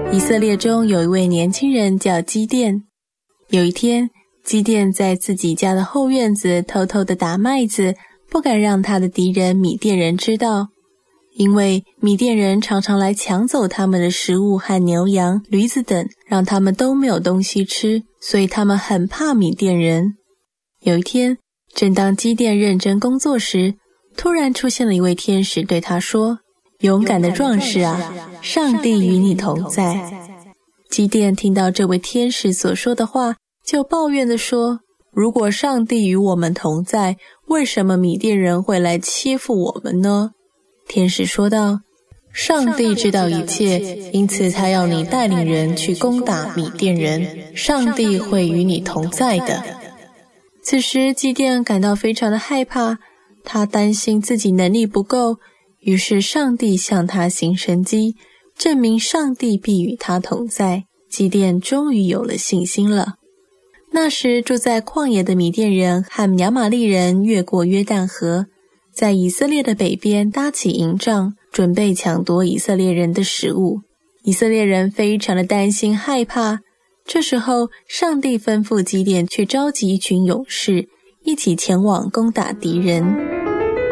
以色列中有一位年轻人叫基甸。有一天，基甸在自己家的后院子偷偷地打麦子，不敢让他的敌人米甸人知道，因为米甸人常常来抢走他们的食物和牛羊、驴子等，让他们都没有东西吃，所以他们很怕米甸人。有一天，正当基甸认真工作时，突然出现了一位天使，对他说：勇敢的壮士啊，上帝与你同在。基甸听到这位天使所说的话，就抱怨地说：如果上帝与我们同在，为什么米甸人会来欺负我们呢？天使说道：上帝知道一切，因此他要你带领人去攻打米甸人，上帝会与你同在的。此时基甸感到非常的害怕，他担心自己能力不够，于是上帝向他行神迹，证明上帝必与他同在。基甸终于有了信心了。那时住在旷野的米甸人和亚玛力人越过约旦河，在以色列的北边搭起营帐，准备抢夺以色列人的食物。以色列人非常的担心害怕。这时候上帝吩咐基甸去召集一群勇士，一起前往攻打敌人。